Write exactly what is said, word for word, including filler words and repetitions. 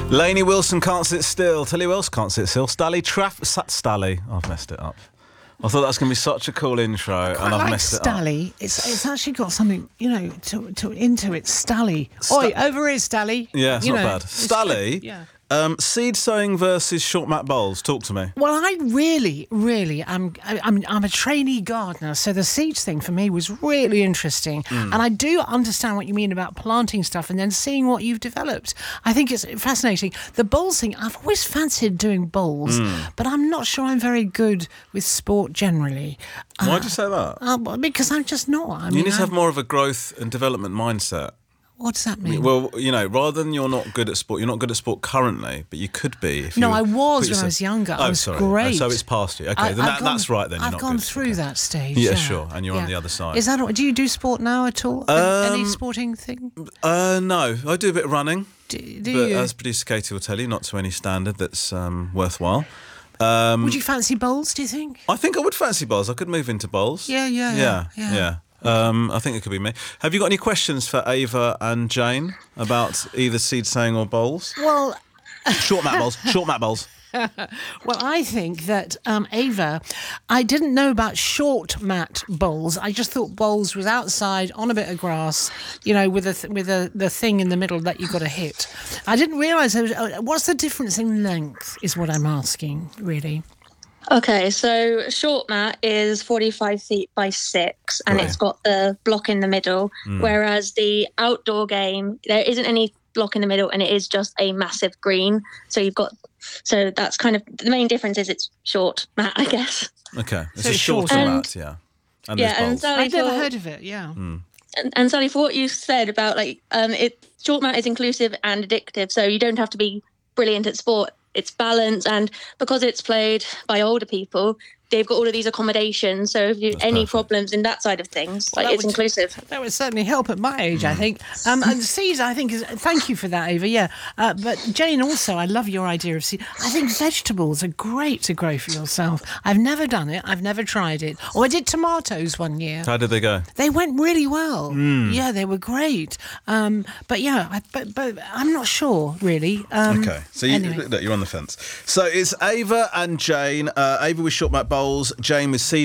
Lainey Wilson can't sit still. Tell you who else can't sit still. Stally Traff... Stally. I've messed it up. I thought that was going to be such a cool intro, and I've like messed it Stally. up. It's it's actually got something, you know, to, to into it. Stally. Sta- Oi, over here, Stally. Yeah, it's you not know, bad. it's Stally, good, yeah. um, seed sowing versus short mat bowls. Talk to me. Well, I really, really, I'm, I'm, I'm a trainee gardener, so the seeds thing for me was really interesting, Mm. and I do understand what you mean about planting stuff and then seeing what you've developed. I think it's fascinating. The bowls thing, I've always fancied doing bowls, Mm. but I'm not sure I'm very good with sport generally. Why'd you say that? Uh, because I'm just not. I You mean, need to have I'm- more of a growth and development mindset. What does that mean? Well, you know, rather than you're not good at sport, you're not good at sport currently, but you could be. If No, you I was put when I yourself- was younger. I Oh, was sorry. great. Oh, so it's past you. Okay, I- then I've that, gone- that's right. Then you're I've not gone good. through Okay. that stage. Yeah, Yeah, sure, and you're on the other side. Is that all- do you do sport now at all? Any Um, sporting thing? Uh, no, I do a bit of running, Do, do but you? as producer Katie will tell you, not to any standard that's um, worthwhile. Um, Would you fancy bowls? Do you think? I think I would fancy bowls. I could move into bowls. Yeah, yeah, yeah, yeah, yeah. yeah. Um, I think it could be me. Have you got any questions for Ava and Jane about either seed sowing or bowls? Well, Short mat bowls. Short mat bowls. well, I think that um, Ava, I didn't know about short mat bowls. I just thought bowls was outside on a bit of grass, you know, with a th- with a the thing in the middle that you got to hit. I didn't realise there was, uh, what's the difference in length is what I'm asking, really. Okay, so short mat is forty-five feet by six, and Right. it's got the block in the middle, Mm. whereas the outdoor game, there isn't any block in the middle, and it is just a massive green. So you've got, so that's kind of, the main difference is it's short mat, I guess. Okay, it's So a it's shorter shorter. mat, yeah. And Yeah, there's and bowls. Sally, I've never for- heard of it, yeah. Mm. And, and Sally, for what you said about like, um, it short mat is inclusive and addictive, so you don't have to be brilliant at sport. It's balance, and because it's played by older people, they've got all of these accommodations. So if you That's any perfect. problems in that side of things, Well, like that it's would- inclusive. That would certainly help at my age, I Hmm. think. Um, and seeds, I think, is thank you for that, Ava. Yeah, uh, but Jane, also, I love your idea of seeds. I think vegetables are great to grow for yourself. I've never done it. I've never tried it. Oh, I did tomatoes one year. How did they go? They went really well. Hmm. Yeah, they were great. Um, but yeah, I, but, but I'm not sure really. Um, Okay, so you, anyway. look, you're on the fence. So it's Ava and Jane. Uh, Ava with short mat bowls, Jane with seed